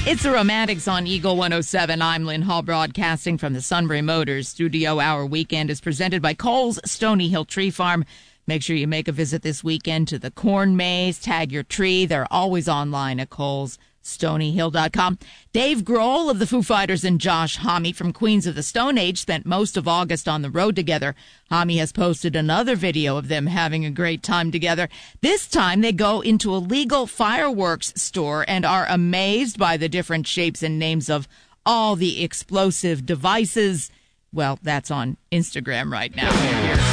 It's the Romantics on Eagle 107. I'm Lynn Hall, broadcasting from the Sunbury Motors studio. Our weekend is presented by Coles Stony Hill Tree Farm. Make sure you make a visit this weekend to the corn maze. Tag your tree. They're always online at ColesStonyHill.com. Dave Grohl of the Foo Fighters and Josh Homme from Queens of the Stone Age spent most of August on the road together. Homme has posted another video of them having a great time together. This time they go into a legal fireworks store and are amazed by the different shapes and names of all the explosive devices. Well, that's on Instagram right now.